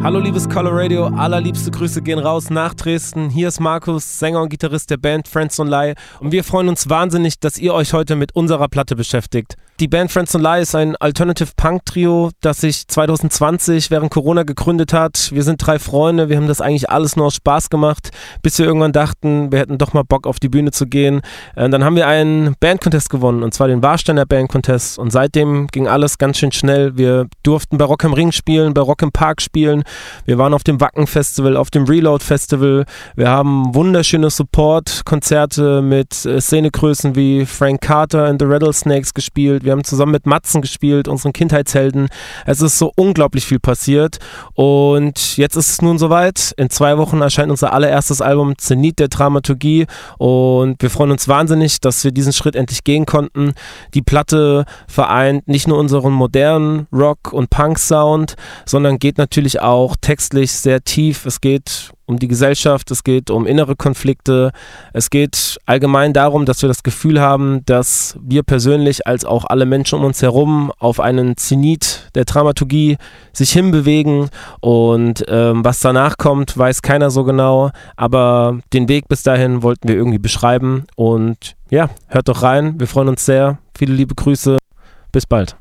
Hallo liebes Color Radio, allerliebste Grüße gehen raus nach Dresden. Hier ist Markus, Sänger und Gitarrist der Band Friends Don't Lie und wir freuen uns wahnsinnig, dass ihr euch heute mit unserer Platte beschäftigt. Die Band Friends Don't Lie ist ein Alternative Punk Trio, das sich 2020 während Corona gegründet hat. Wir sind 3 Freunde, wir haben das eigentlich alles nur aus Spaß gemacht, bis wir irgendwann dachten, wir hätten doch mal Bock auf die Bühne zu gehen. Dann haben wir einen Band-Contest gewonnen, und zwar den Warsteiner Band-Contest, und seitdem ging alles ganz schön schnell. Wir durften bei Rock am Ring spielen, bei Rock im Park spielen. Wir waren auf dem Wacken Festival, auf dem Reload Festival. Wir haben wunderschöne Support-Konzerte mit Szenegrößen wie Frank Carter and the Rattlesnakes gespielt. Wir haben zusammen mit Matzen gespielt, unseren Kindheitshelden. Es ist so unglaublich viel passiert und jetzt ist es nun soweit. In 2 Wochen erscheint unser allererstes Album Zenit der Dramaturgie und wir freuen uns wahnsinnig, dass wir diesen Schritt endlich gehen konnten. Die Platte vereint nicht nur unseren modernen Rock- und Punk-Sound, sondern geht natürlich auch textlich sehr tief. Es geht um die Gesellschaft, es geht um innere Konflikte, es geht allgemein darum, dass wir das Gefühl haben, dass wir persönlich als auch alle Menschen um uns herum auf einen Zenit der Dramaturgie sich hinbewegen und was danach kommt, weiß keiner so genau, aber den Weg bis dahin wollten wir irgendwie beschreiben und ja, hört doch rein, wir freuen uns sehr, viele liebe Grüße, bis bald.